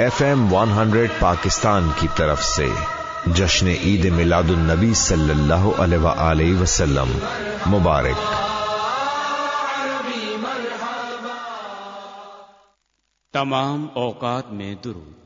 FM 100 Pakistan की तरफ से जश्न ईद मिलादुन नबी सल्लल्लाहु अलैहि वसल्लम मुबारक। तमाम औकात में दुरूद।